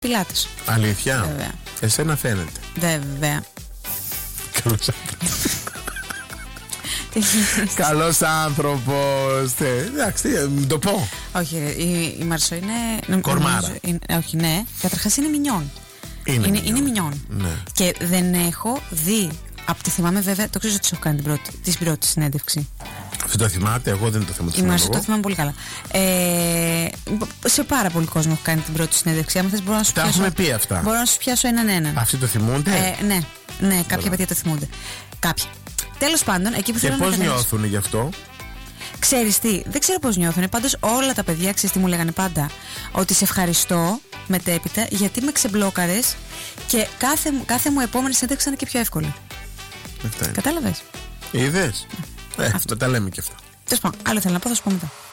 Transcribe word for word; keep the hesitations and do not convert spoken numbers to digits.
πιλάτες. Αλήθεια. Βέβαια. Εσένα φαίνεται. Βέβαια. Καλός άνθρωπος. Καλός άνθρωπος. Εντάξει, μην το πω. Όχι, η, η Μαρσό είναι. Κορμάρα. Νομίζω, είναι, όχι, ναι. Καταρχάς είναι μινιόν. Είναι, είναι, μινιόν. είναι μινιόν. Ναι. Και δεν έχω δει. Από τη θυμάμαι, βέβαια, το ξέρω ότι σου έχω κάνει την πρώτη, την πρώτη συνέντευξη. Αυτό το θυμάται, εγώ δεν το θυμάμαι. Η Μαρσό το θυμάμαι πολύ καλά. Ε, σε πάρα πολύ κόσμο έχω κάνει την πρώτη συνέντευξη. Αν θες, μπορώ να σου τα πιάσω. έχουμε πει αυτά. Μπορώ να σου πιάσω έναν έναν. Αυτοί το θυμούνται. Ε, ναι, ναι, κάποια παιδιά το θυμούνται. Κάποια. Τέλος πάντων, εκεί που και θέλω να πώς καταλήξω. νιώθουν γι' αυτό? Ξέρεις τι, δεν ξέρω πώς νιώθουν. Πάντως όλα τα παιδιά, ξέρεις τι μου λέγανε πάντα? Ότι σε ευχαριστώ μετέπειτα γιατί με ξεμπλόκαρες και κάθε, κάθε μου επόμενη συνέντευξη ήταν και πιο εύκολη. Κατάλαβες? Κατάλαβες? Είδες? Ε, Αυτό. τα λέμε και αυτά. Τέλος πάντων, άλλο θέλω να πω, θα σου πω μετά.